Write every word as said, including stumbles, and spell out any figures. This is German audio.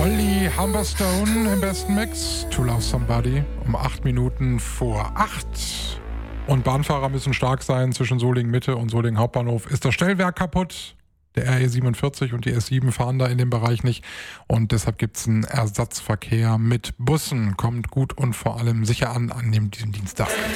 Olli Humberstone im besten Mix. To Love Somebody um acht Minuten vor acht. Und Bahnfahrer müssen stark sein. Zwischen Solingen Mitte und Solingen Hauptbahnhof ist das Stellwerk kaputt. Der R E siebenundvierzig und die S sieben fahren da in dem Bereich nicht. Und deshalb gibt es einen Ersatzverkehr mit Bussen. Kommt gut und vor allem sicher an an dem, diesem Dienstag.